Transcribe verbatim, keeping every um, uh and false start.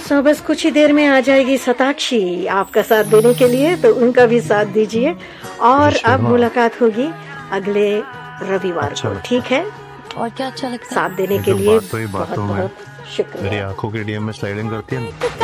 सो बस कुछ ही देर में आ जाएगी शताक्षी आपका साथ देने के लिए, तो उनका भी साथ दीजिए। और अब मुलाकात होगी अगले रविवार अच्छा को, ठीक है? और क्या अच्छा लगता है? साथ देने ये के जो लिए बात हुई बहुत बातों में बहुत शुक्रिया। मेरी आंखों की डीएम में स्लाइडिंग करती है ना।